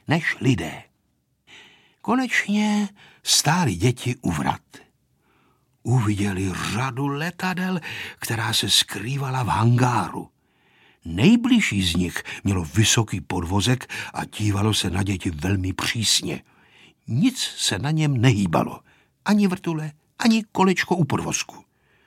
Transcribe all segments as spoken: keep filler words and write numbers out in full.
než lidé. Konečně stály děti u vrat. Uviděli řadu letadel, která se skrývala v hangáru. Nejbližší z nich mělo vysoký podvozek a dívalo se na děti velmi přísně. Nic se na něm nehýbalo, ani vrtule, ani kolečko u podvozku.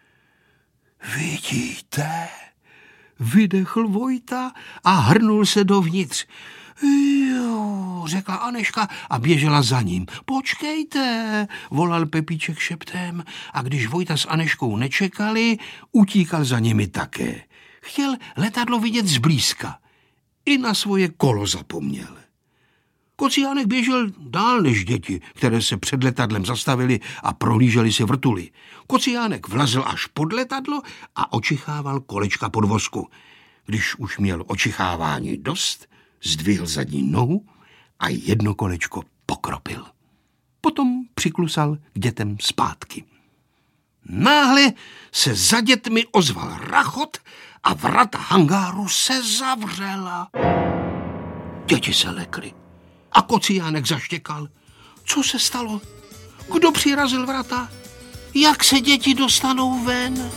Vidíte? Vydechl Vojta a hrnul se dovnitř. Jo, řekla Aneška a běžela za ním. Počkejte, volal Pepíček šeptem a když Vojta s Aneškou nečekali, utíkal za nimi také. Chtěl letadlo vidět zblízka. I na svoje kolo zapomněl. Kociánek běžel dál než děti, které se před letadlem zastavili a prohlíželi si vrtuly. Kociánek vlezl až pod letadlo a očichával kolečka podvozku. Když už měl očichávání dost, zdvihl zadní nohu a jedno kolečko pokropil. Potom přiklusal k dětem zpátky. Náhle se za dětmi ozval rachot a vrata hangáru se zavřela. Děti se lekly a Kociánek zaštěkal. Co se stalo? Kdo přirazil vrata? Jak se děti dostanou ven?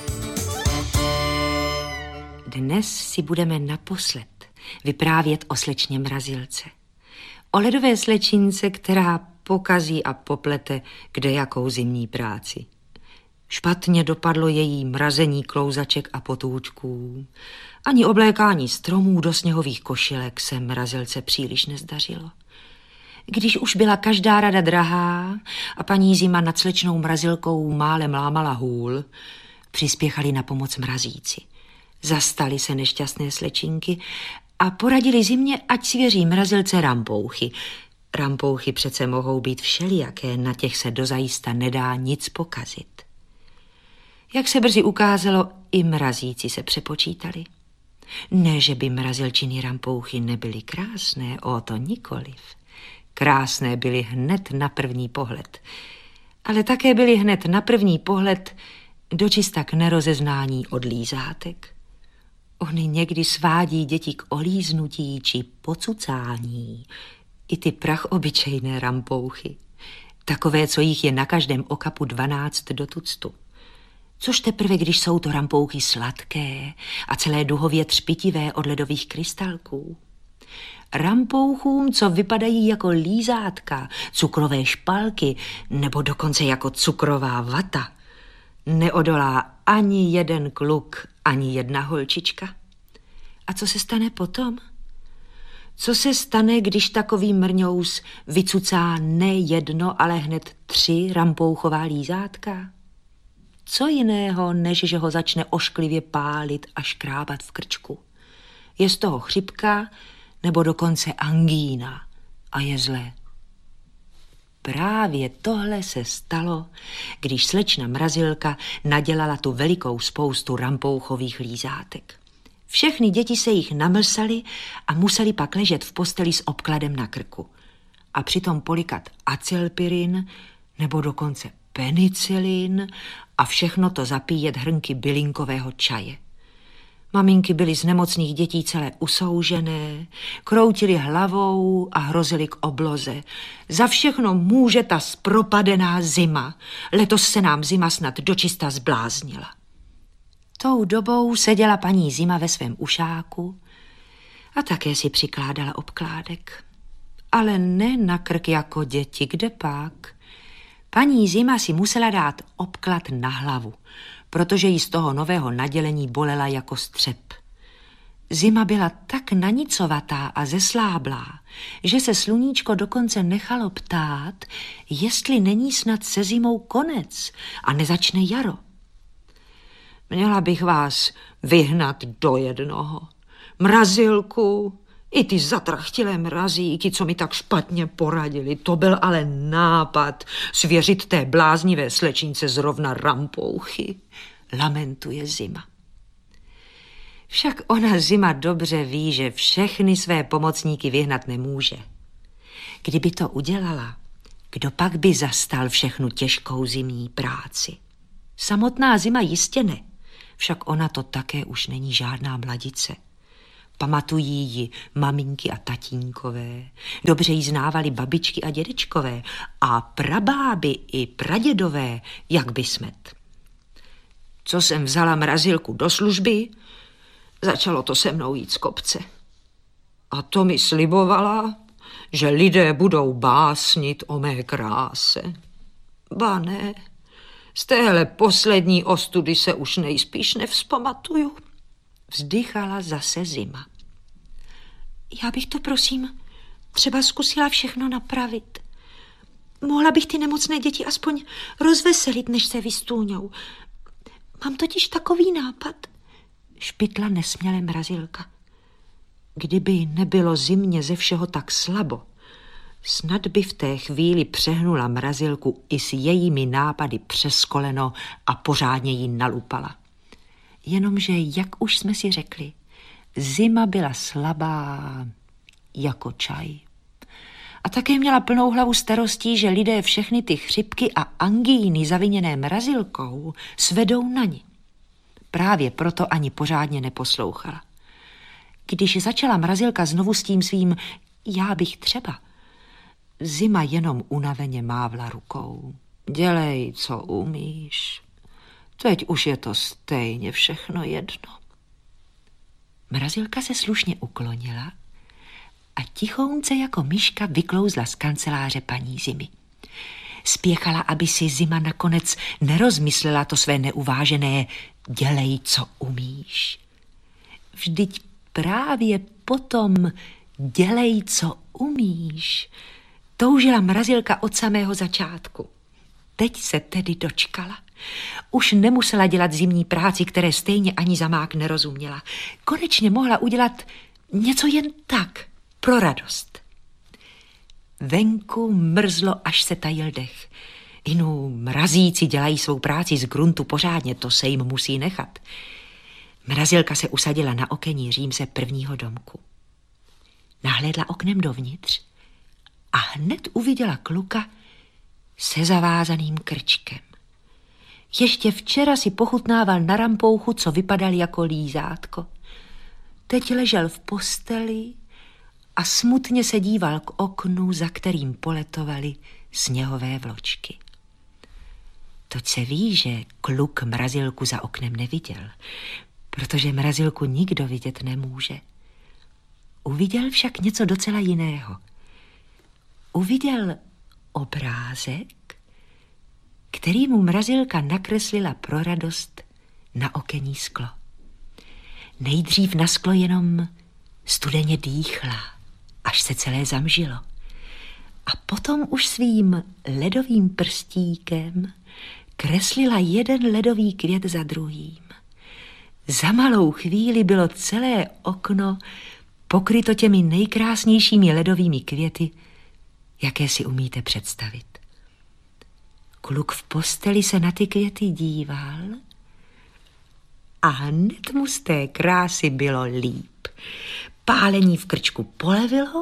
Dnes si budeme naposled vyprávět o slečně Mrazilce. O ledové slečince, která pokazí a poplete kdejakou zimní práci. Špatně dopadlo její mrazení klouzaček a potůčků. Ani oblékání stromů do sněhových košilek se Mrazilce příliš nezdařilo. Když už byla každá rada drahá a paní Zima nad slečnou Mrazilkou málem lámala hůl, přispěchali na pomoc mrazíci. Zastali se nešťastné slečinky a poradili Zimě, ať svěří Mrazilce rampouchy. Rampouchy přece mohou být všelijaké, na těch se dozajista nedá nic pokazit. Jak se brzy ukázalo, i mrazíci se přepočítali. Ne, že by Mrazilčiny rampouchy nebyly krásné, o to nikoliv. Krásné byly hned na první pohled, ale také byly hned na první pohled dočista k nerozeznání od lízátek. Oni někdy svádí děti k olíznutí či pocucání, i ty prachobyčejné rampouchy, takové, co jich je na každém okapu dvanáct do tuctu. Což teprve, když jsou to rampouchy sladké a celé duhově třpitivé od ledových krystalků. Rampouchům, co vypadají jako lízátka, cukrové špalky nebo dokonce jako cukrová vata, neodolá ani jeden kluk, ani jedna holčička. A co se stane potom? Co se stane, když takový mrňous vycucá ne jedno, ale hned tři rampouchová lízátka? Co jiného, než že ho začne ošklivě pálit a škrábat v krčku? Je z toho chřipka nebo dokonce angína a je zlé. Právě tohle se stalo, když slečna Mrazilka nadělala tu velikou spoustu rampouchových lízátek. Všechny děti se jich namlsaly a museli pak ležet v posteli s obkladem na krku. A přitom polikat acylpirin nebo dokonce penicilin a všechno to zapíjet hrnky bylinkového čaje. Maminky byly z nemocných dětí celé usoužené, kroutily hlavou a hrozily k obloze. Za všechno může ta zpropadená zima. Letos se nám zima snad dočista zbláznila. Tou dobou seděla paní Zima ve svém ušáku a také si přikládala obkládek. Ale ne na krk jako děti, kde pak? Paní Zima si musela dát obklad na hlavu, protože jí z toho nového nadělení bolela jako střep. Zima byla tak nanicovatá a zesláblá, že se sluníčko dokonce nechalo ptát, jestli není snad se zimou konec a nezačne jaro. Měla bych vás vyhnat do jednoho. Mrazilku, i ty zatrachtilé mrazíky, co mi tak špatně poradili, to byl ale nápad svěřit té bláznivé slečince zrovna rampouchy, lamentuje Zima. Však ona Zima dobře ví, že všechny své pomocníky vyhnat nemůže. Kdyby to udělala, kdo pak by zastal všechnu těžkou zimní práci? Samotná Zima jistě ne, však ona to také už není žádná mladice. Pamatují ji maminky a tatínkové, dobře ji znávali babičky a dědečkové a prabáby i pradědové, jak by smet. Co jsem vzala mrazilku do služby, začalo to se mnou jít z kopce. A to mi slibovala, že lidé budou básnit o mé kráse. Ba ne, z téhle poslední ostudy se už nejspíš nevzpamatuju. Vzdychala zase Zima. Já bych to, prosím, třeba zkusila všechno napravit. Mohla bych ty nemocné děti aspoň rozveselit, než se vystůňou. Mám totiž takový nápad. Špitla nesměle mrazilka. Kdyby nebylo Zimě ze všeho tak slabo, snad by v té chvíli přehnula mrazilku i s jejími nápady přes koleno a pořádně jí nalupala. Jenomže, jak už jsme si řekli, Zima byla slabá jako čaj. A také měla plnou hlavu starostí, že lidé všechny ty chřipky a angíny zaviněné mrazilkou svedou na ni. Právě proto ani pořádně neposlouchala. Když začala mrazilka znovu s tím svým já bych třeba, Zima jenom unaveně mávla rukou. Dělej, co umíš. Teď už je to stejně všechno jedno. Mrazilka se slušně uklonila a tichounce jako myška vyklouzla z kanceláře paní Zimy. Spěchala, aby si Zima nakonec nerozmyslela to své neuvážené dělej, co umíš. Vždyť právě potom dělej, co umíš, toužila mrazilka od samého začátku. Teď se tedy dočkala. Už nemusela dělat zimní práci, které stejně ani zamák nerozuměla. Konečně mohla udělat něco jen tak, pro radost. Venku mrzlo, až se tajil dech. Inu mrazíci dělají svou práci z gruntu pořádně, to se jim musí nechat. Mrazilka se usadila na okení římse prvního domku. Nahlédla oknem dovnitř a hned uviděla kluka se zavázaným krčkem. Ještě včera si pochutnával na rampouchu, co vypadal jako lízátko. Teď ležel v posteli a smutně se díval k oknu, za kterým poletovaly sněhové vločky. To se ví, že kluk mrazilku za oknem neviděl, protože mrazilku nikdo vidět nemůže. Uviděl však něco docela jiného. Uviděl obrázek, který mu mrazilka nakreslila pro radost na okenní sklo. Nejdřív na sklo jenom studeně dýchla, až se celé zamžilo. A potom už svým ledovým prstíkem kreslila jeden ledový květ za druhým. Za malou chvíli bylo celé okno pokryto těmi nejkrásnějšími ledovými květy, jaké si umíte představit. Kluk v posteli se na ty květy díval a hned mu z té krásy bylo líp. Pálení v krčku polevilo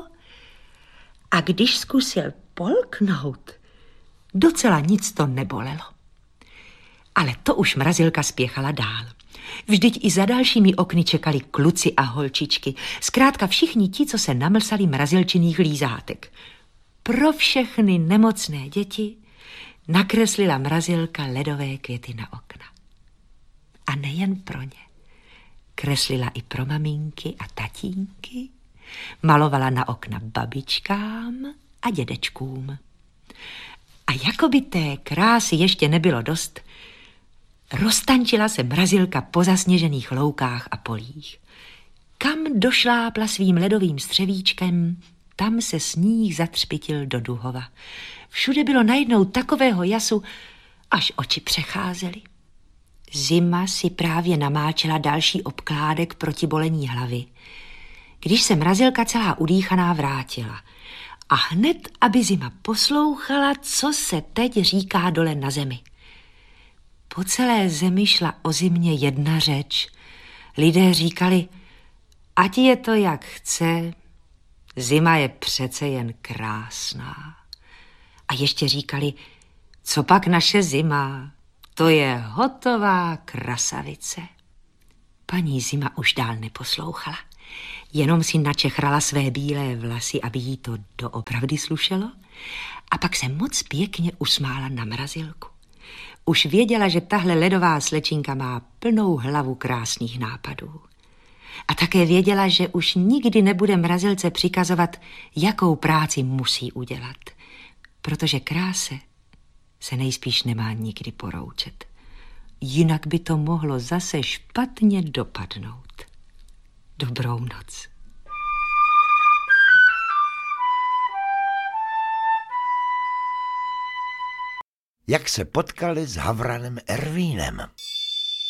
a když zkusil polknout, docela nic to nebolelo. Ale to už mrazilka spěchala dál. Vždyť i za dalšími okny čekali kluci a holčičky, zkrátka všichni ti, co se namlsali mrazilčiných lízátek. Pro všechny nemocné děti nakreslila mrazilka ledové květy na okna. A nejen pro ně. Kreslila i pro maminky a tatínky, malovala na okna babičkám a dědečkům. A jako by té krásy ještě nebylo dost, roztančila se mrazilka po zasněžených loukách a polích. Kam došlápla svým ledovým střevíčkem, tam se sníh zatřpitil do duhova. Všude bylo najednou takového jasu, až oči přecházely. Zima si právě namáčela další obkládek proti bolení hlavy, když se mrazilka celá udýchaná vrátila. A hned, aby Zima poslouchala, co se teď říká dole na zemi. Po celé zemi šla o Zimě jedna řeč. Lidé říkali, ať je to jak chce, Zima je přece jen krásná. A ještě říkali, co pak naše Zima, to je hotová krasavice. Paní Zima už dál neposlouchala. Jenom si načechrala své bílé vlasy, aby jí to doopravdy slušelo, a pak se moc pěkně usmála na mrazilku. Už věděla, že tahle ledová slečinka má plnou hlavu krásných nápadů. A také věděla, že už nikdy nebude mrazilce přikazovat, jakou práci musí udělat, protože kráse se nejspíš nemá nikdy poroučet. Jinak by to mohlo zase špatně dopadnout. Dobrou noc. Jak se potkali s Havranem Ervínem.